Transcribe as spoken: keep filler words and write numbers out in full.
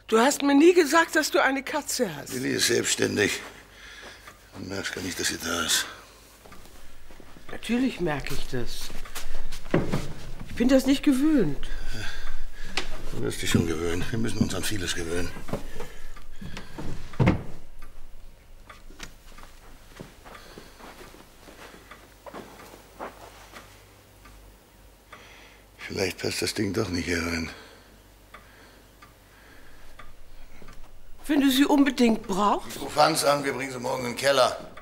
Du hast mir nie gesagt, dass du eine Katze hast. Lilly ist selbstständig. Du merkst gar nicht, dass sie da ist. Natürlich merke ich das. Ich bin das nicht gewöhnt. Du wirst dich schon gewöhnen. Wir müssen uns an vieles gewöhnen. Vielleicht passt das Ding doch nicht hier rein. Wenn du sie unbedingt brauchst? Ich ruf Hans an, wir bringen sie morgen in den Keller.